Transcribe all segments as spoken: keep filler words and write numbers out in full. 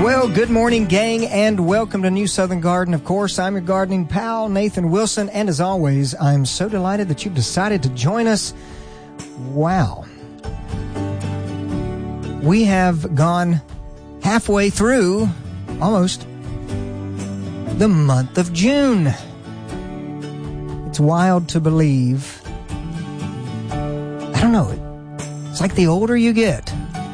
Well, good morning, gang, and welcome to New Southern Garden. Of course, I'm your gardening pal, Nathan Wilson, and as always, I'm so delighted that you've decided to join us. Wow. We have gone halfway through, almost, the month of June. It's wild to believe. I don't know. It's like the older you get,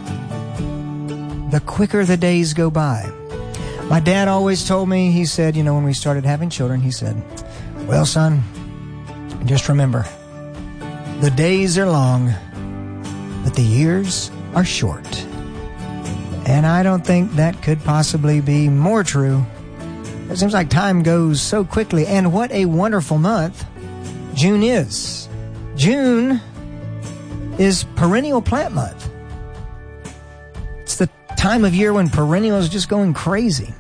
the quicker the days go by. My dad always told me, he said, you know, when we started having children, he said, well, son, just remember, the days are long, but the years are short. And I don't think that could possibly be more true. It seems like time goes so quickly, and what a wonderful month June is. June is Perennial Plant Month. It's the time of year when perennials are just going crazy.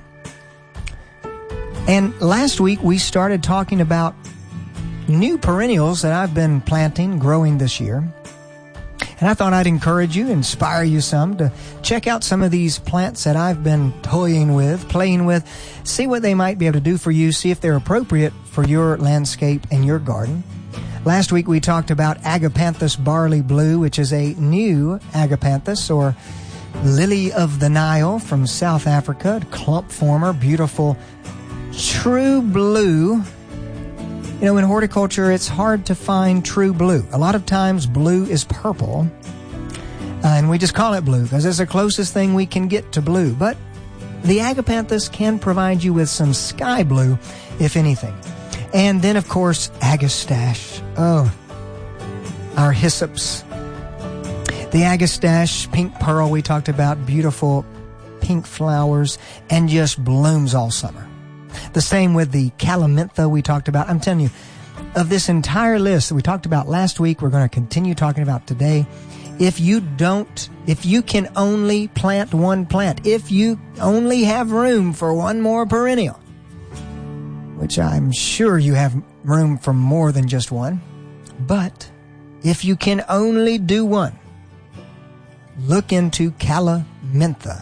And last week we started talking about new perennials that I've been planting, growing this year. And I thought I'd encourage you, inspire you some to check out some of these plants that I've been toying with, playing with, see what they might be able to do for you, see if they're appropriate for your landscape and your garden. Last week we talked about Agapanthus barley blue, which is a new Agapanthus or lily of the Nile from South Africa, clump former, beautiful, true blue. You know, in horticulture, it's hard to find true blue. A lot of times blue is purple, uh, and we just call it blue because it's the closest thing we can get to blue. But the Agapanthus can provide you with some sky blue, if anything. And then, of course, Agastache. Oh, our hyssops. The Agastache, pink pearl, we talked about, beautiful pink flowers, and just blooms all summer. The same with the Calamintha we talked about. I'm telling you, of this entire list that we talked about last week, we're going to continue talking about today. If you don't, if you can only plant one plant, if you only have room for one more perennial, which I'm sure you have room for more than just one, but if you can only do one, look into Calamintha.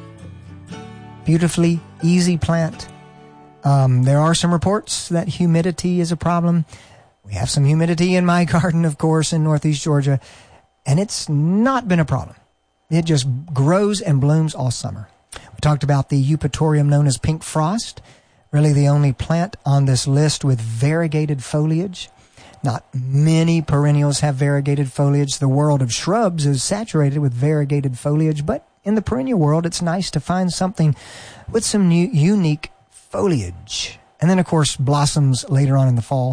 Beautifully easy plant. Um, there are some reports that humidity is a problem. We have some humidity in my garden, of course, in Northeast Georgia, and it's not been a problem. It just grows and blooms all summer. We talked about the Eupatorium known as pink frost, really the only plant on this list with variegated foliage. Not many perennials have variegated foliage. The world of shrubs is saturated with variegated foliage, but in the perennial world, it's nice to find something with some new, unique foliage. And then, of course, blossoms later on in the fall.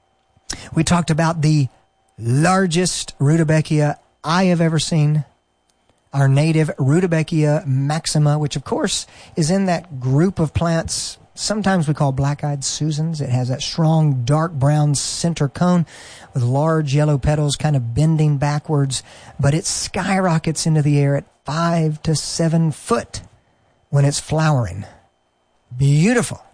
We talked about the largest Rudbeckia I have ever seen, our native Rudbeckia maxima, which, of course, is in that group of plants sometimes we call black-eyed Susans. It has that strong dark brown center cone with large yellow petals kind of bending backwards, but it skyrockets into the air at five to seven foot when it's flowering. Beautiful.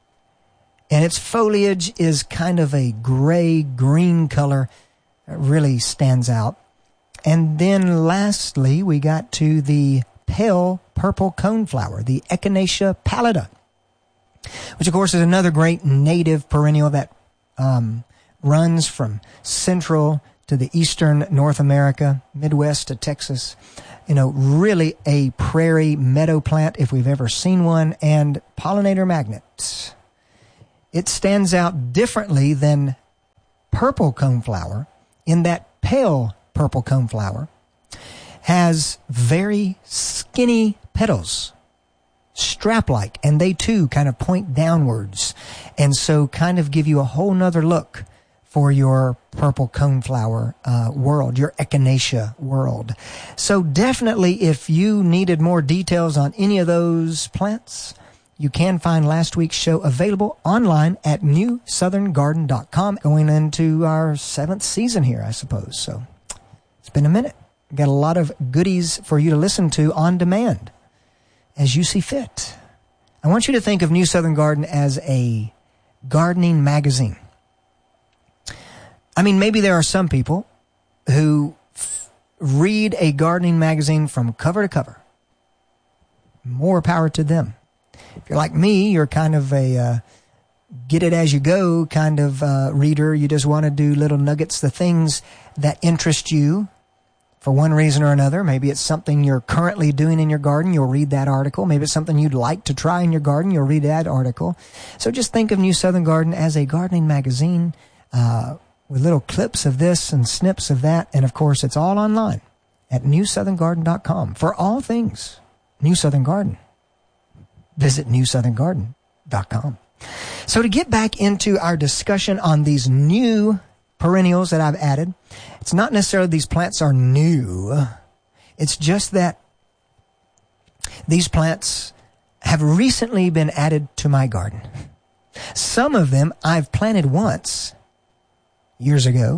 And its foliage is kind of a gray-green color. It really stands out. And then lastly, we got to the pale purple coneflower, the Echinacea pallida, which of course is another great native perennial that um, runs from central to the eastern North America, Midwest to Texas. You know, really a prairie meadow plant if we've ever seen one, and pollinator magnet. It stands out differently than purple coneflower in that pale purple coneflower has very skinny petals, strap-like, and they too kind of point downwards, and so kind of give you a whole nother look for your purple coneflower uh, world, your Echinacea world. So definitely, if you needed more details on any of those plants, you can find last week's show available online at new southern garden dot com. Going into our seventh season here, I suppose. So it's been a minute. We've got a lot of goodies for you to listen to on demand as you see fit. I want you to think of New Southern Garden as a gardening magazine. I mean, maybe there are some people who f- read a gardening magazine from cover to cover. more power to them. If you're like me, you're kind of a uh, get it as you go kind of uh, reader. You just want to do little nuggets, the things that interest you for one reason or another. Maybe it's something you're currently doing in your garden. You'll read that article. Maybe it's something you'd like to try in your garden. You'll read that article. So just think of New Southern Garden as a gardening magazine uh, with little clips of this and snips of that. And, of course, it's all online at new southern garden dot com for all things New Southern Garden. Visit new southern garden dot com. So to get back into our discussion on these new perennials that I've added, it's not necessarily these plants are new. It's just that these plants have recently been added to my garden. Some of them I've planted once years ago.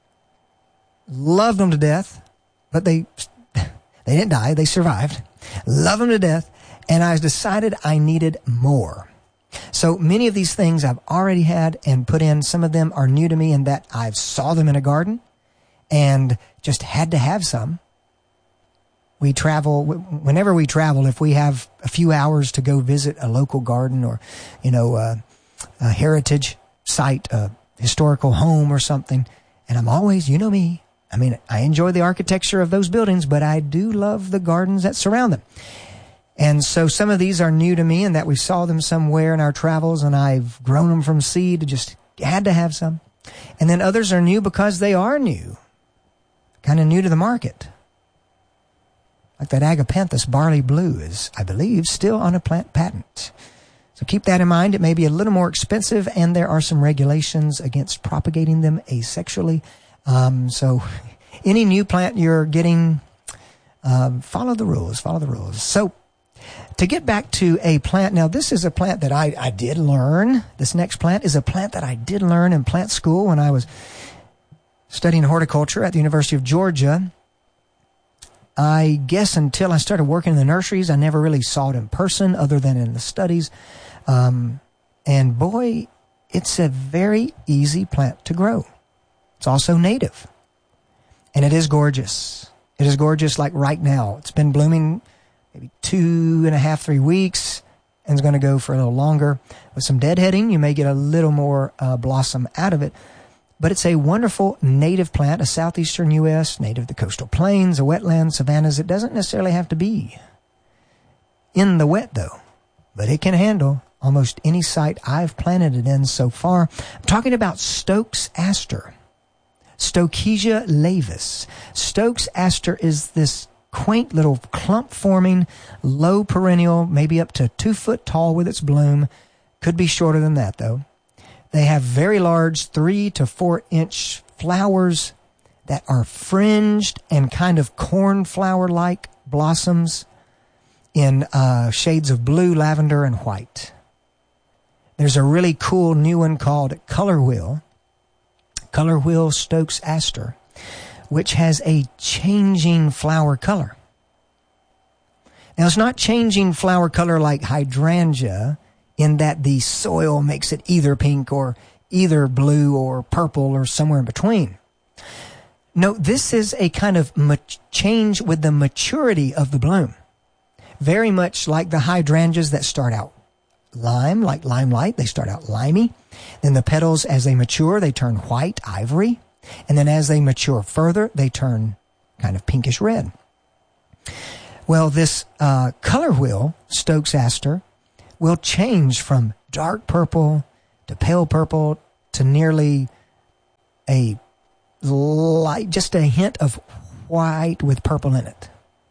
Loved them to death, but they they didn't die. They survived. Love them to death. And I decided I needed more. So many of these things I've already had and put in. Some of them are new to me in that I've saw them in a garden and just had to have some. We travel, whenever we travel, if we have a few hours to go visit a local garden or, you know, uh, a heritage site, a historical home or something, and I'm always, you know me, I mean, I enjoy the architecture of those buildings, but I do love the gardens that surround them. And so some of these are new to me in that we saw them somewhere in our travels and I've grown them from seed, just had to have some. And then others are new because they are new, kind of new to the market. Like that Agapanthus barley blue is, I believe, still on a plant patent. So keep that in mind. It may be a little more expensive and there are some regulations against propagating them asexually. Um, so any new plant you're getting, um, follow the rules, follow the rules. So to get back to a plant, now this is a plant that I, I did learn. This next plant is a plant that I did learn in plant school when I was studying horticulture at the University of Georgia. I guess until I started working in the nurseries, I never really saw it in person other than in the studies. Um, and boy, it's a very easy plant to grow. It's also native. And it is gorgeous. It is gorgeous like right now. It's been blooming maybe two and a half, three weeks, and it's going to go for a little longer. With some deadheading, you may get a little more uh, blossom out of it. But it's a wonderful native plant, a southeastern U S, native to coastal plains, a wetland, savannas. It doesn't necessarily have to be in the wet, though. But it can handle almost any site I've planted it in so far. I'm talking about Stokes aster. Stokesia laevis. Stokes aster is this quaint little clump-forming, low perennial, maybe up to two foot tall with its bloom. Could be shorter than that, though. They have very large three to four inch flowers that are fringed and kind of cornflower-like blossoms in uh, shades of blue, lavender, and white. There's a really cool new one called Color Wheel, Color Wheel Stokes aster, which has a changing flower color. Now, it's not changing flower color like hydrangea in that the soil makes it either pink or either blue or purple or somewhere in between. No, this is a kind of ma- change with the maturity of the bloom. Very much like the hydrangeas that start out lime, like limelight, they start out limey. Then the petals, as they mature, they turn white, ivory. And then as they mature further, they turn kind of pinkish red. Well, this uh, color wheel, Stokes aster, will change from dark purple to pale purple to nearly a light, just a hint of white with purple in it.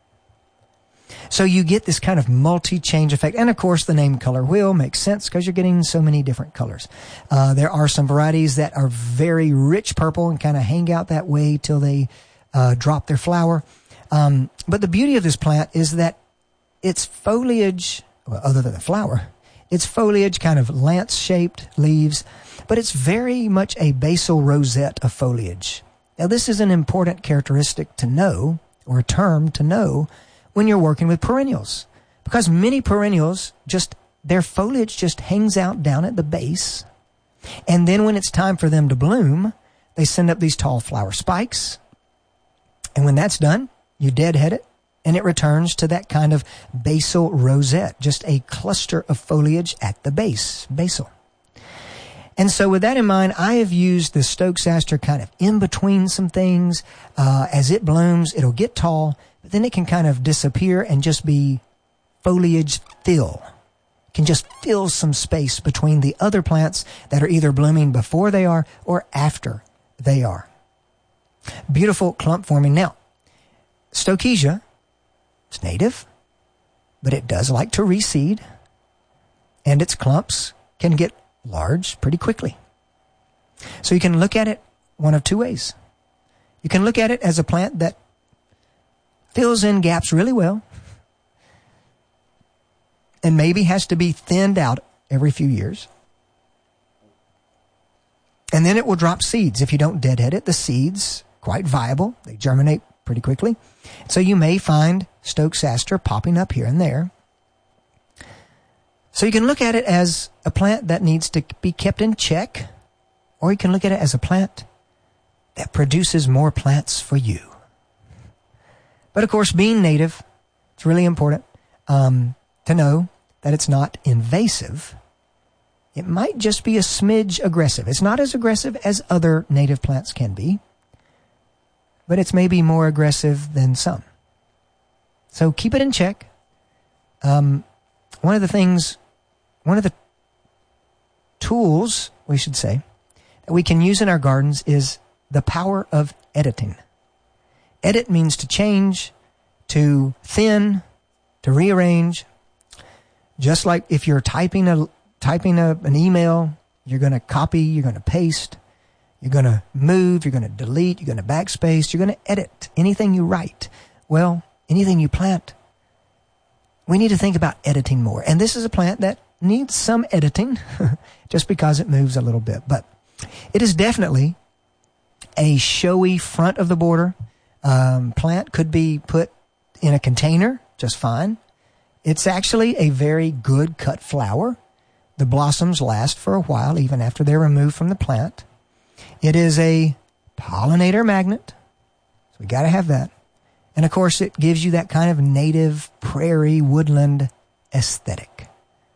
So you get this kind of multi-change effect. And, of course, the name Color Wheel makes sense because you're getting so many different colors. Uh, there are some varieties that are very rich purple and kind of hang out that way till they uh, drop their flower. Um, but the beauty of this plant is that its foliage, well, other than the flower, its foliage kind of lance-shaped leaves, but it's very much a basal rosette of foliage. Now, this is an important characteristic to know, or a term to know, when you're working with perennials. Because many perennials, just their foliage just hangs out down at the base. And then when it's time for them to bloom, they send up these tall flower spikes. And when that's done, you deadhead it and it returns to that kind of basal rosette, just a cluster of foliage at the base, basal. And so with that in mind, I have used the Stokes aster kind of in between some things. Uh, as it blooms, it'll get tall, but then it can kind of disappear and just be foliage fill. It can just fill some space between the other plants that are either blooming before they are or after they are. Beautiful clump forming. Now, Stokesia, it's native, but it does like to reseed, and its clumps can get large pretty quickly. So you can look at it one of two ways. You can look at it as a plant that fills in gaps really well and maybe has to be thinned out every few years. And then it will drop seeds. If you don't deadhead it, the seeds, quite viable. They germinate pretty quickly. So you may find Stokes aster popping up here and there. So you can look at it as a plant that needs to be kept in check, or you can look at it as a plant that produces more plants for you. But of course, being native, it's really important um, to know that it's not invasive. It might just be a smidge aggressive. It's not as aggressive as other native plants can be, but it's maybe more aggressive than some. So keep it in check. Um, one of the things, one of the tools, we should say, that we can use in our gardens is the power of editing. Edit means to change, to thin, to rearrange. Just like if you're typing a typing a, an email, you're going to copy, you're going to paste, you're going to move, you're going to delete, you're going to backspace, you're going to edit anything you write. Well, anything you plant, we need to think about editing more. And this is a plant that needs some editing just because it moves a little bit. But it is definitely a showy front of the border um, plant. Could be put in a container just fine. It's actually a very good cut flower. The blossoms last for a while, even after they're removed from the plant. It is a pollinator magnet, so we got to have that. And of course, it gives you that kind of native prairie woodland aesthetic.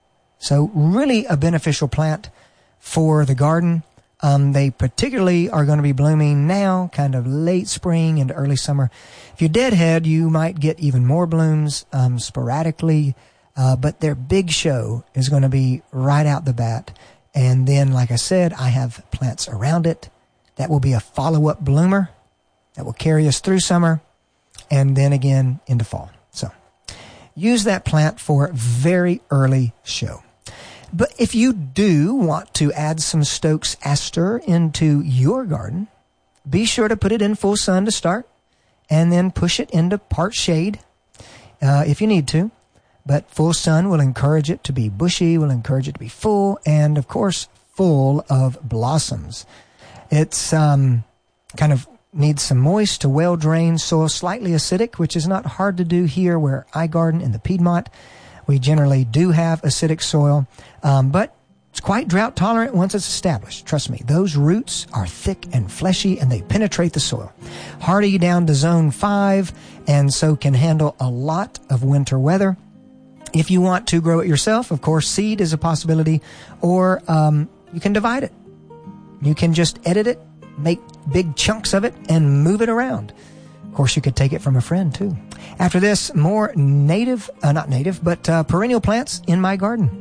So really a beneficial plant for the garden. Um, they particularly are going to be blooming now, kind of late spring into early summer. If you deadhead, you might get even more blooms um, sporadically, uh, but their big show is going to be right out the bat. And then, like I said, I have plants around it. That will be a follow-up bloomer that will carry us through summer and then again into fall. So use that plant for very early show. But if you do want to add some Stokes aster into your garden, be sure to put it in full sun to start and then push it into part shade uh, if you need to. But full sun will encourage it to be bushy, will encourage it to be full, and of course, full of blossoms. It's um, kind of needs some moist to well-drained soil, slightly acidic, which is not hard to do here where I garden in the Piedmont. We generally do have acidic soil, um, but it's quite drought tolerant once it's established. Trust me, those roots are thick and fleshy and they penetrate the soil. Hardy down to zone five, and so can handle a lot of winter weather. If you want to grow it yourself, of course, seed is a possibility, or um, you can divide it. You can just edit it, make big chunks of it, and move it around. Of course, you could take it from a friend, too. After this, more native, uh, not native, but uh, perennial plants in my garden.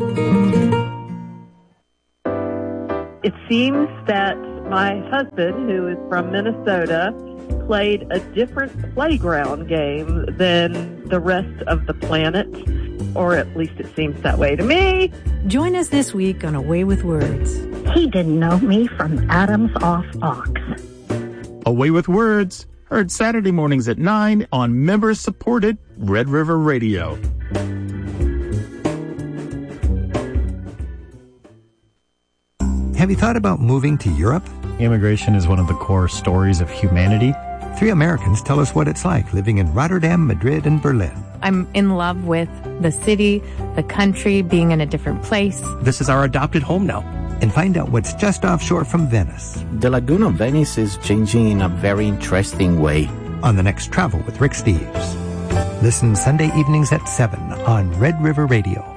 It seems that my husband, who is from Minnesota, played a different playground game than the rest of the planet, or at least it seems that way to me. Join us this week on A Way with Words. He didn't know me from Adam's off ox. A Way with Words, heard Saturday mornings at nine on member-supported Red River Radio. Have you thought about moving to Europe? Immigration is one of the core stories of humanity. Three Americans tell us what it's like living in Rotterdam, Madrid, and Berlin. I'm in love with the city, the country, being in a different place. This is our adopted home now. And find out what's just offshore from Venice. The Lagoon of Venice is changing in a very interesting way. On the next Travel with Rick Steves. Listen Sunday evenings at seven on Red River Radio.